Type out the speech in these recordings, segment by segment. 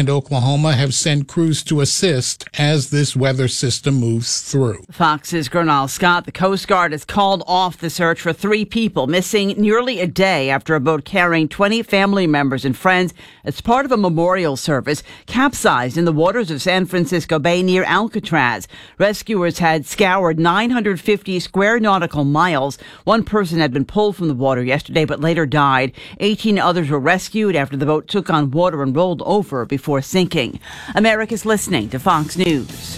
and Oklahoma have sent crews to assist as this weather system moves through. Fox's Gernal Scott, the Coast Guard has called off the search for 3 people missing nearly a day after a boat carrying 20 family members and friends as part of a memorial service capsized in the waters of San Francisco Bay near Alcatraz. Rescuers had scoured 950 square nautical miles. One person had been pulled from the water yesterday but later died. 18 others were rescued after the boat took on water and rolled over before sinking. America's listening to Fox News.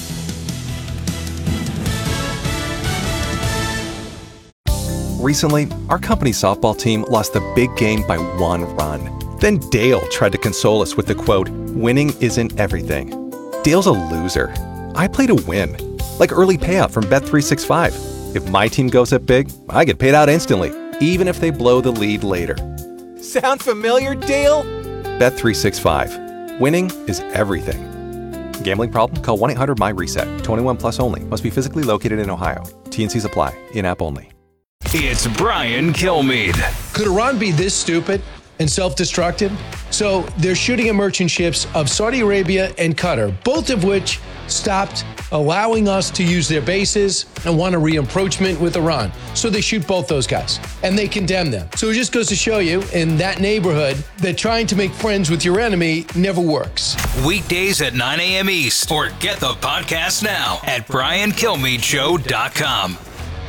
Recently, our company's softball team lost the big game by 1 run. Then Dale tried to console us with the quote, "Winning isn't everything." Dale's a loser. I play to win, like early payout from Bet365. If my team goes up big, I get paid out instantly, even if they blow the lead later. Sound familiar, Dale? Bet365. Winning is everything. Gambling problem? Call 1-800-MY-RESET. 21 plus only. Must be physically located in Ohio. T&Cs apply. In-app only. It's Brian Kilmeade. Could Iran be this stupid and self-destructive? So they're shooting at merchant ships of Saudi Arabia and Qatar, both of which stopped allowing us to use their bases and want a re-approachment with Iran. So they shoot both those guys and they condemn them. So it just goes to show you in that neighborhood that trying to make friends with your enemy never works. Weekdays at 9 a.m. East, or get the podcast now at briankilmeadshow.com.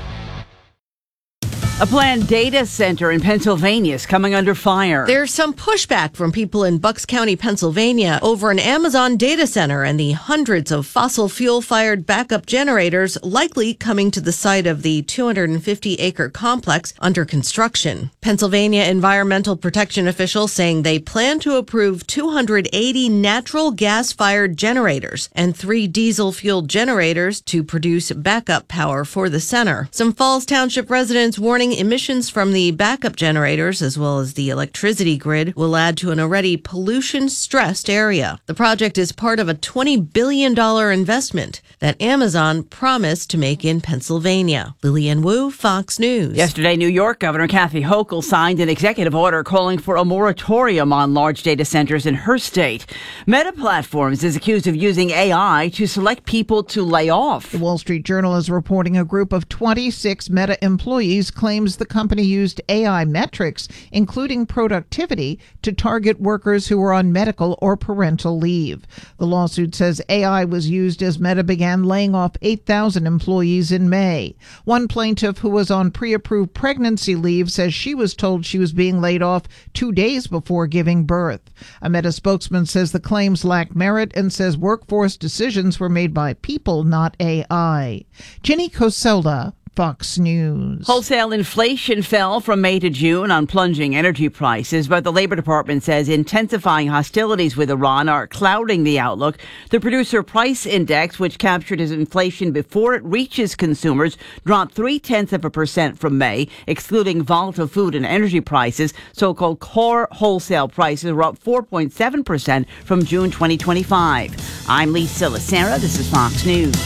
A planned data center in Pennsylvania is coming under fire. There's some pushback from people in Bucks County, Pennsylvania over an Amazon data center and the hundreds of fossil fuel-fired backup generators likely coming to the site of the 250-acre complex under construction. Pennsylvania environmental protection officials saying they plan to approve 280 natural gas-fired generators and 3 diesel-fueled generators to produce backup power for the center. Some Falls Township residents warning emissions from the backup generators as well as the electricity grid will add to an already pollution-stressed area. The project is part of a $20 billion investment that Amazon promised to make in Pennsylvania. Lillian Wu, Fox News. Yesterday, New York Governor Kathy Hochul signed an executive order calling for a moratorium on large data centers in her state. Meta Platforms is accused of using AI to select people to lay off. The Wall Street Journal is reporting a group of 26 Meta employees claims the company used AI metrics, including productivity, to target workers who were on medical or parental leave. The lawsuit says AI was used as Meta began laying off 8,000 employees in May. One plaintiff who was on pre-approved pregnancy leave says she was told she was being laid off 2 days before giving birth. A Meta spokesman says the claims lack merit and says workforce decisions were made by people, not AI. Ginny Coselda, Fox News. Wholesale inflation fell from May to June on plunging energy prices, but the Labor Department says intensifying hostilities with Iran are clouding the outlook. The Producer Price Index, which captured as inflation before it reaches consumers, dropped 0.3% from May, excluding volatile food and energy prices. So-called core wholesale prices were up 4.7% from June 2025. I'm Lisa Lacera. This is Fox News.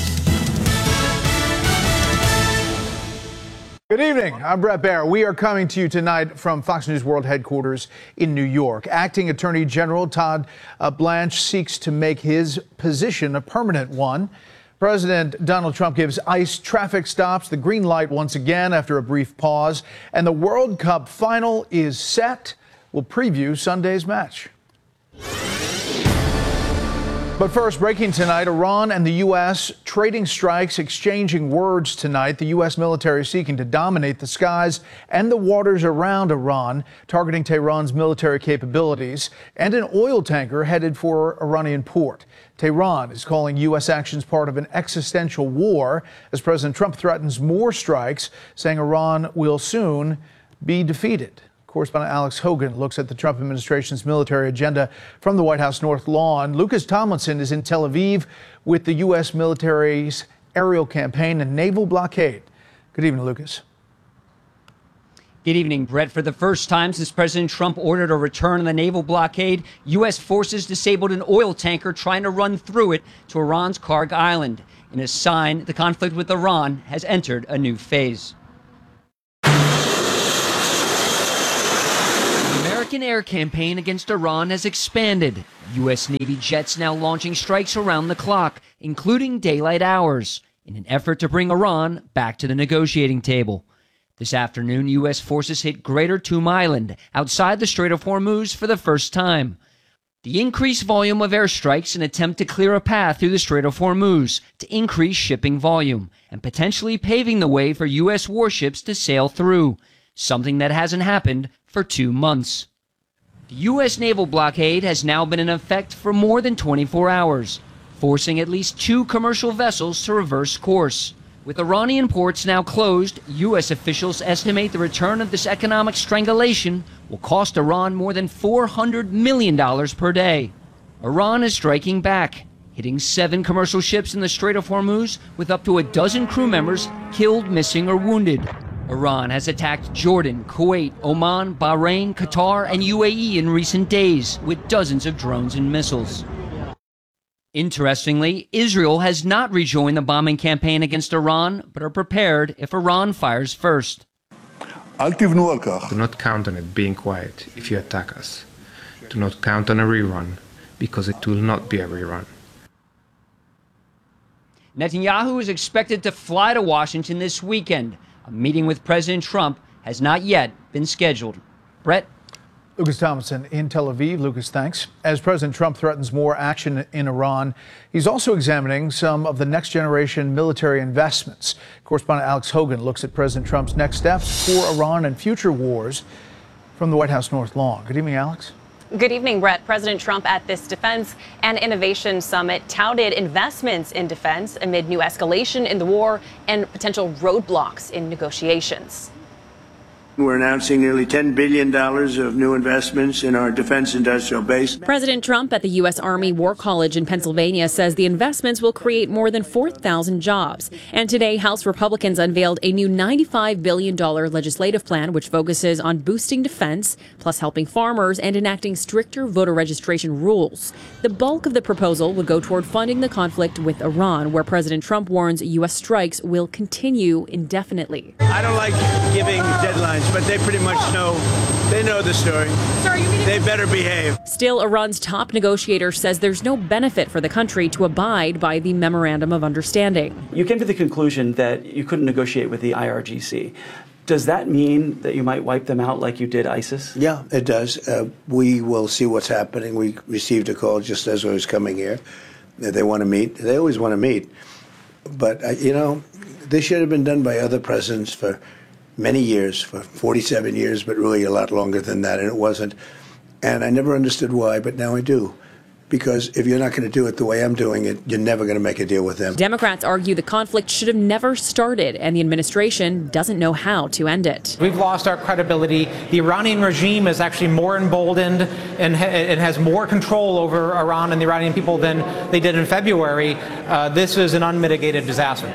Good evening. I'm Brett Baer. We are coming to you tonight from Fox News World Headquarters in New York. Acting Attorney General Todd Blanche seeks to make his position a permanent one. President Donald Trump gives ICE traffic stops the green light once again after a brief pause. And the World Cup final is set. We'll preview Sunday's match. But first, breaking tonight, Iran and the U.S. trading strikes, exchanging words tonight. The U.S. military seeking to dominate the skies and the waters around Iran, targeting Tehran's military capabilities, and an oil tanker headed for Iranian port. Tehran is calling U.S. actions part of an existential war as President Trump threatens more strikes, saying Iran will soon be defeated. Correspondent Alex Hogan looks at the Trump administration's military agenda from the White House North Lawn. Lucas Tomlinson is in Tel Aviv with the U.S. military's aerial campaign and naval blockade. Good evening, Lucas. Good evening, Brett. For the first time since President Trump ordered a return of the naval blockade, U.S. forces disabled an oil tanker trying to run through it to Iran's Karg Island. In a sign, the conflict with Iran has entered a new phase. American air campaign against Iran has expanded. U.S. Navy jets now launching strikes around the clock, including daylight hours, in an effort to bring Iran back to the negotiating table. This afternoon, U.S. forces hit Greater Toom Island, outside the Strait of Hormuz, for the first time. The increased volume of airstrikes an attempt to clear a path through the Strait of Hormuz to increase shipping volume and potentially paving the way for U.S. warships to sail through, something that hasn't happened for 2 months. The U.S. naval blockade has now been in effect for more than 24 hours, forcing at least 2 commercial vessels to reverse course. With Iranian ports now closed, U.S. officials estimate the return of this economic strangulation will cost Iran more than $400 million per day. Iran is striking back, hitting 7 commercial ships in the Strait of Hormuz with up to a dozen crew members killed, missing, or wounded. Iran has attacked Jordan, Kuwait, Oman, Bahrain, Qatar, and UAE in recent days with dozens of drones and missiles. Interestingly, Israel has not rejoined the bombing campaign against Iran, but are prepared if Iran fires first. Do not count on it being quiet if you attack us. Do not count on a rerun, because it will not be a rerun. Netanyahu is expected to fly to Washington this weekend. A meeting with President Trump has not yet been scheduled. Brett? Lucas Thomason in Tel Aviv. Lucas, thanks. As President Trump threatens more action in Iran, he's also examining some of the next generation military investments. Correspondent Alex Hogan looks at President Trump's next steps for Iran and future wars from the White House North Lawn. Good evening, Alex. Good evening, Brett. President Trump at this Defense and Innovation Summit touted investments in defense amid new escalation in the war and potential roadblocks in negotiations. We're announcing nearly $10 billion of new investments in our defense industrial base. President Trump at the U.S. Army War College in Pennsylvania says the investments will create more than 4,000 jobs. And today, House Republicans unveiled a new $95 billion legislative plan, which focuses on boosting defense, plus helping farmers and enacting stricter voter registration rules. The bulk of the proposal would go toward funding the conflict with Iran, where President Trump warns U.S. strikes will continue indefinitely. I don't like giving deadlines, but they pretty much know the story. They better behave. Still, Iran's top negotiator says there's no benefit for the country to abide by the Memorandum of Understanding. You came to the conclusion that you couldn't negotiate with the IRGC. Does that mean that you might wipe them out like you did ISIS? Yeah, it does. We will see what's happening. We received a call just as I was coming here that they want to meet. They always want to meet. But, this should have been done by other presidents for many years, for 47 years, but really a lot longer than that, and it wasn't. And I never understood why, but now I do. Because if you're not going to do it the way I'm doing it, you're never going to make a deal with them. Democrats argue the conflict should have never started, and the administration doesn't know how to end it. We've lost our credibility. The Iranian regime is actually more emboldened and has more control over Iran and the Iranian people than they did in February. This is an unmitigated disaster.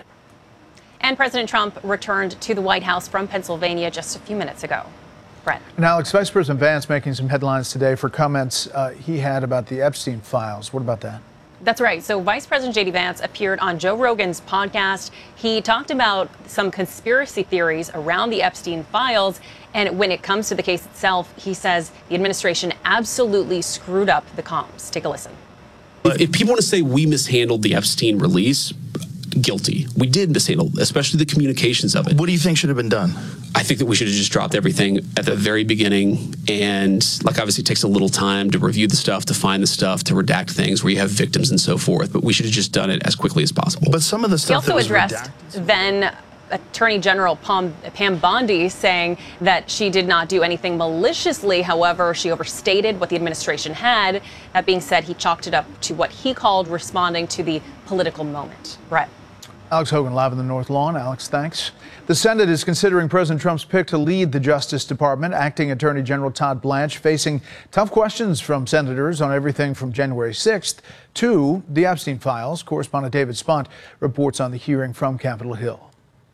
And President Trump returned to the White House from Pennsylvania just a few minutes ago. Brett. And Alex, Vice President Vance making some headlines today for comments he had about the Epstein files. What about that? That's right. So Vice President J.D. Vance appeared on Joe Rogan's podcast. He talked about some conspiracy theories around the Epstein files. And when it comes to the case itself, he says the administration absolutely screwed up the comms. Take a listen. If people want to say we mishandled the Epstein release, guilty. We did mishandle, especially the communications of it. What do you think should have been done? I think that we should have just dropped everything at the very beginning. And obviously it takes a little time to review the stuff, to find the stuff, to redact things where you have victims and so forth. But we should have just done it as quickly as possible. But some of the stuff he also addressed then Attorney General Pam Bondi, saying that she did not do anything maliciously. However, she overstated what the administration had. That being said, he chalked it up to what he called responding to the political moment. Brett. Alex Hogan live in the North Lawn. Alex, thanks. The Senate is considering President Trump's pick to lead the Justice Department. Acting Attorney General Todd Blanche facing tough questions from senators on everything from January 6th to the Epstein files. Correspondent David Spunt reports on the hearing from Capitol Hill.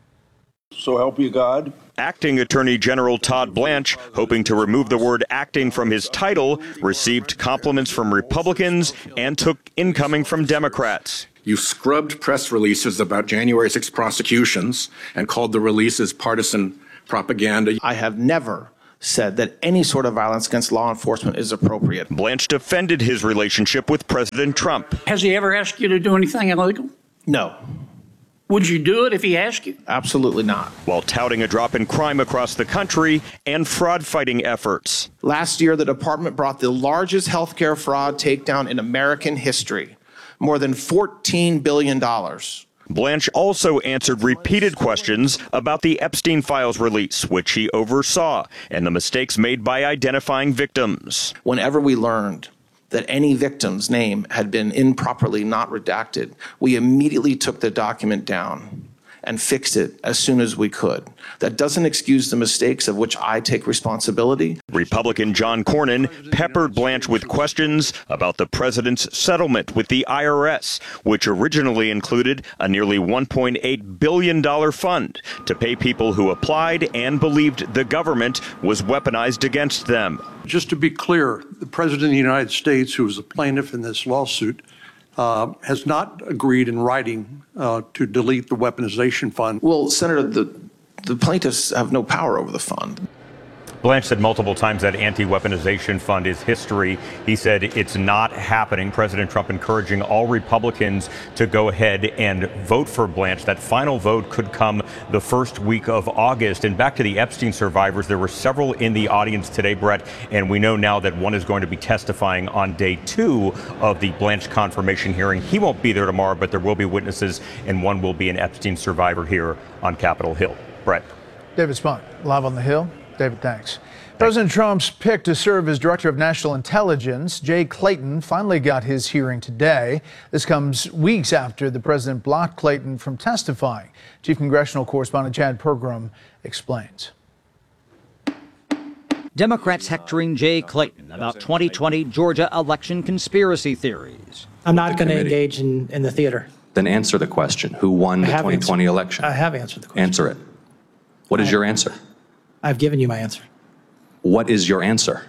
So help you God. Acting Attorney General Todd Blanche, hoping to remove the word acting from his title, received compliments from Republicans and took incoming from Democrats. You scrubbed press releases about January 6 prosecutions and called the releases partisan propaganda. I have never said that any sort of violence against law enforcement is appropriate. Blanche defended his relationship with President Trump. Has he ever asked you to do anything illegal? No. Would you do it if he asked you? Absolutely not. While touting a drop in crime across the country and fraud-fighting efforts. Last year, the department brought the largest healthcare fraud takedown in American history, more than $14 billion. Blanche also answered repeated questions about the Epstein Files release, which he oversaw, and the mistakes made by identifying victims. Whenever we learned that any victim's name had been improperly not redacted, we immediately took the document down and fixed it as soon as we could. That doesn't excuse the mistakes of which I take responsibility. Republican John Cornyn peppered Blanche with questions about the president's settlement with the IRS, which originally included a nearly $1.8 billion fund to pay people who applied and believed the government was weaponized against them. Just to be clear, the President of the United States, who is a plaintiff in this lawsuit, has not agreed in writing to delete the weaponization fund. Well, Senator, the plaintiffs have no power over the fund. Blanche said multiple times that anti-weaponization fund is history. He said it's not happening. President Trump encouraging all Republicans to go ahead and vote for Blanche. That final vote could come the first week of August. And back to the Epstein survivors, there were several in the audience today, Brett, and we know now that one is going to be testifying on day 2 of the Blanche confirmation hearing. He won't be there tomorrow, but there will be witnesses, and one will be an Epstein survivor here on Capitol Hill. Brett. David Spunk, live on the Hill. David, thanks. President Trump's pick to serve as Director of National Intelligence, Jay Clayton, finally got his hearing today. This comes weeks after the president blocked Clayton from testifying. Chief Congressional Correspondent Chad Pergram explains. Democrats hectoring Jay Clayton about 2020 Georgia election conspiracy theories. I'm not going to engage in the theater. Then answer the question. Who won the 2020 election? I have answered the question. Answer it. What is your answer? I've given you my answer. What is your answer?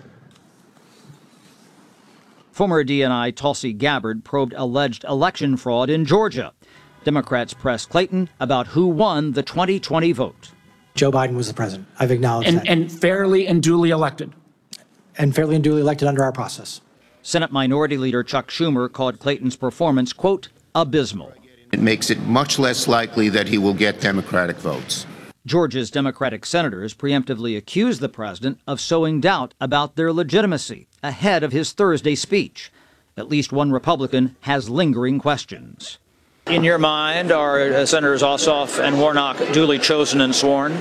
Former DNI Tulsi Gabbard probed alleged election fraud in Georgia. Democrats pressed Clayton about who won the 2020 vote. Joe Biden was the president. I've acknowledged that. And fairly and duly elected. And fairly and duly elected under our process. Senate Minority Leader Chuck Schumer called Clayton's performance, quote, abysmal. It makes it much less likely that he will get Democratic votes. Georgia's Democratic senators preemptively accused the president of sowing doubt about their legitimacy ahead of his Thursday speech. At least one Republican has lingering questions. In your mind, are Senators Ossoff and Warnock duly chosen and sworn?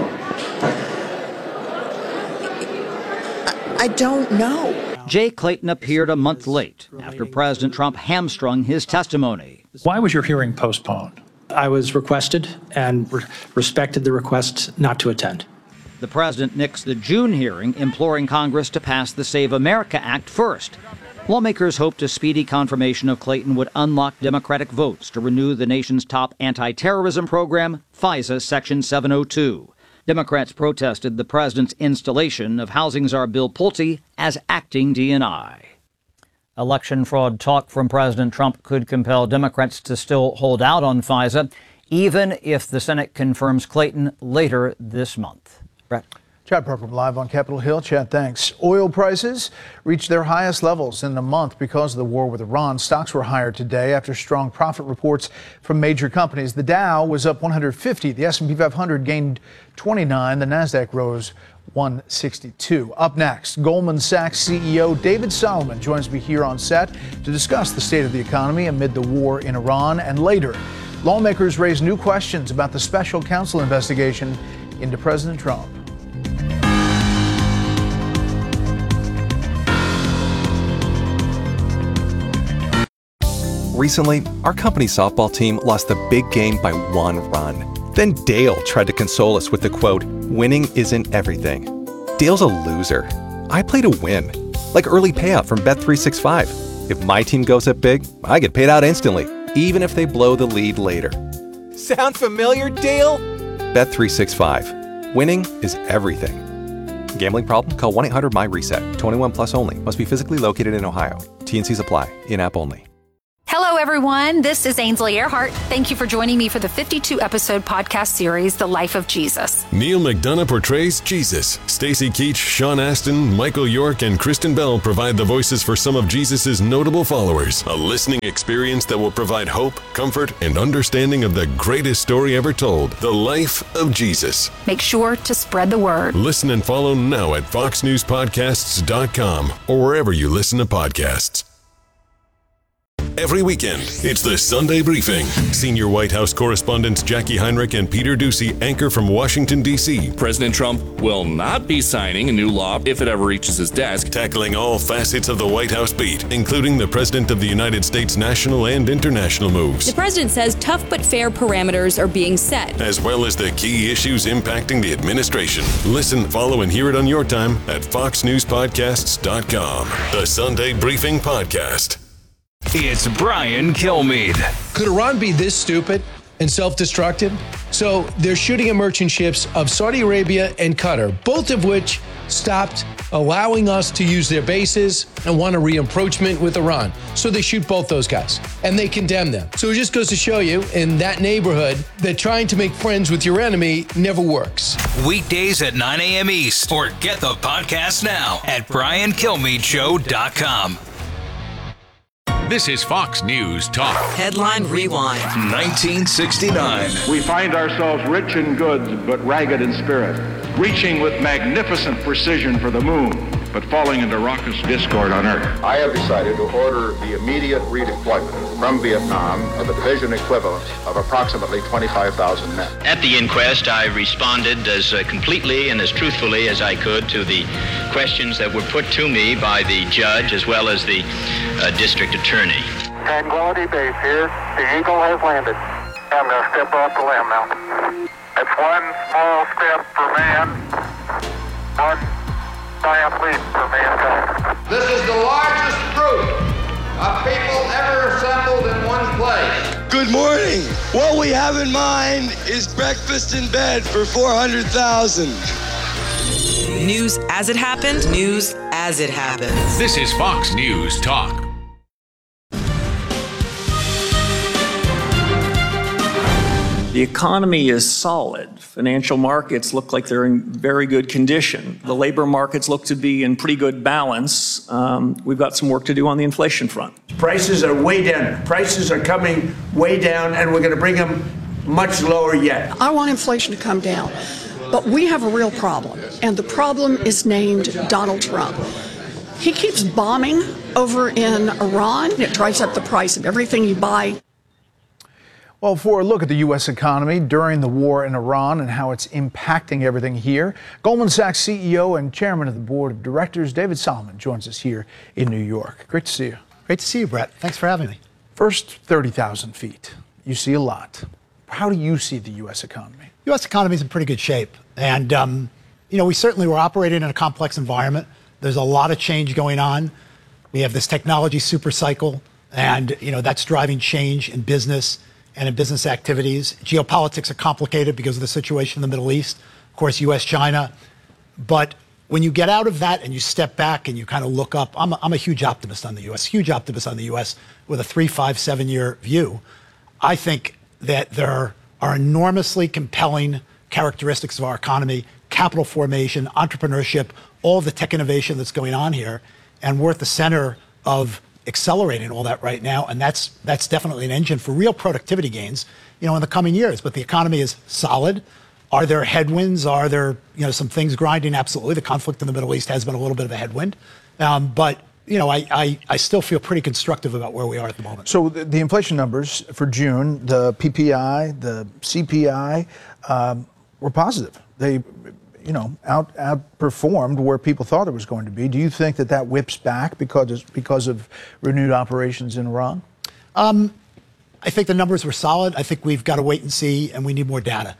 I don't know. Jay Clayton appeared a month late after President Trump hamstrung his testimony. Why was your hearing postponed? I was requested and respected the request not to attend. The president nixed the June hearing, imploring Congress to pass the Save America Act first. Lawmakers hoped a speedy confirmation of Clayton would unlock Democratic votes to renew the nation's top anti-terrorism program, FISA Section 702. Democrats protested the president's installation of housing czar Bill Pulte as acting DNI. Election fraud talk from President Trump could compel Democrats to still hold out on FISA, even if the Senate confirms Clayton later this month. Brett. Chad Pergram live on Capitol Hill. Chad, thanks. Oil prices reached their highest levels in a month because of the war with Iran. Stocks were higher today after strong profit reports from major companies. The Dow was up 150. The S&P 500 gained 29. The Nasdaq rose 162. Up next, Goldman Sachs CEO David Solomon joins me here on set to discuss the state of the economy amid the war in Iran. And later, lawmakers raise new questions about the special counsel investigation into President Trump. Recently, our company's softball team lost the big game by 1 run. Then Dale tried to console us with the quote, "Winning isn't everything." Dale's a loser. I play to win, like early payout from Bet365. If my team goes up big, I get paid out instantly, even if they blow the lead later. Sound familiar, Dale? Bet365. Winning is everything. Gambling problem? Call 1-800-MY-RESET. 21 plus only. Must be physically located in Ohio. T&Cs apply. In-app only. Hello, everyone. This is Ainsley Earhart. Thank you for joining me for the 52-episode podcast series, The Life of Jesus. Neil McDonough portrays Jesus. Stacy Keach, Sean Astin, Michael York, and Kristen Bell provide the voices for some of Jesus' notable followers. A listening experience that will provide hope, comfort, and understanding of the greatest story ever told, The Life of Jesus. Make sure to spread the word. Listen and follow now at foxnewspodcasts.com or wherever you listen to podcasts. Every weekend, it's the Sunday Briefing. Senior White House correspondents Jackie Heinrich and Peter Doocy anchor from Washington, D.C. President Trump will not be signing a new law if it ever reaches his desk. Tackling all facets of the White House beat, including the President of the United States' national and international moves. The president says tough but fair parameters are being set, as well as the key issues impacting the administration. Listen, follow, and hear it on your time at foxnewspodcasts.com. The Sunday Briefing Podcast. It's Brian Kilmeade. Could Iran be this stupid and self-destructive? So they're shooting at merchant ships of Saudi Arabia and Qatar, both of which stopped allowing us to use their bases and want a re-approachment with Iran. So they shoot both those guys and they condemn them. So it just goes to show you in that neighborhood that trying to make friends with your enemy never works. Weekdays at 9 a.m. East, or get the podcast now at briankilmeadshow.com. This is Fox News Talk. Headline Rewind. 1969. We find ourselves rich in goods, but ragged in spirit, reaching with magnificent precision for the moon, but falling into raucous discord on Earth. I have decided to order the immediate redeployment from Vietnam of the division equivalent of approximately 25,000 men. At the inquest, I responded as completely and as truthfully as I could to the questions that were put to me by the judge as well as the district attorney. Tranquility Base here. The Eagle has landed. I'm going to step off the limb now. That's one small step for man, one giant leap for mankind. This is the largest group of people ever assembled in one place. Good morning. What we have in mind is breakfast in bed for 400,000. News as it happened, news as it happens. This is Fox News Talk. The economy is solid. Financial markets look like they're in very good condition. The labor markets look to be in pretty good balance. We've got some work to do on the inflation front. Prices are way down. Prices are coming way down, and we're going to bring them much lower yet. I want inflation to come down, but we have a real problem, and the problem is named Donald Trump. He keeps bombing over in Iran. It drives up the price of everything you buy. Well, for a look at the U.S. economy during the war in Iran and how it's impacting everything here, Goldman Sachs CEO and chairman of the board of directors, David Solomon, joins us here in New York. Great to see you. Great to see you, Brett. Thanks for having me. First 30,000 feet. You see a lot. How do you see the U.S. economy? U.S. economy is in pretty good shape. And, we certainly were operating in a complex environment. There's a lot of change going on. We have this technology super cycle, and, that's driving change in business and in business activities. Geopolitics are complicated because of the situation in the Middle East, of course, U.S., China. But when you get out of that and you step back and you kind of look up, I'm a huge optimist on the U.S., with a 3, 5, 7-year view. I think that there are enormously compelling characteristics of our economy, capital formation, entrepreneurship, all the tech innovation that's going on here. And we're at the center of accelerating all that right now, and that's definitely an engine for real productivity gains, in the coming years. But the economy is solid. Are there headwinds? Are there, some things grinding? Absolutely. The conflict in the Middle East has been a little bit of a headwind, but I still feel pretty constructive about where we are at the moment. So the inflation numbers for June, the PPI, the CPI, were positive. They outperformed where people thought it was going to be. Do you think that whips back because of renewed operations in Iran? I think the numbers were solid. I think we've got to wait and see, and we need more data.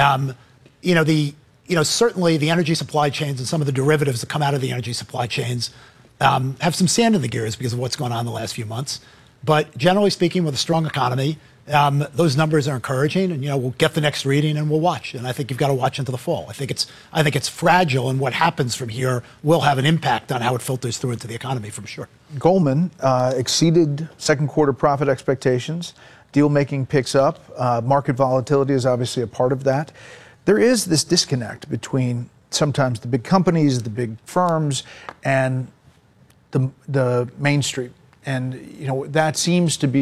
Certainly the energy supply chains and some of the derivatives that come out of the energy supply chains have some sand in the gears because of what's going on in the last few months. But generally speaking, with a strong economy, Those numbers are encouraging, and we'll get the next reading and we'll watch. And I think you've got to watch into the fall. I think it's fragile, and what happens from here will have an impact on how it filters through into the economy, for sure. Goldman exceeded second quarter profit expectations. Deal making picks up. Market volatility is obviously a part of that. There is this disconnect between sometimes the big companies, the big firms, and the Main Street. And that seems to be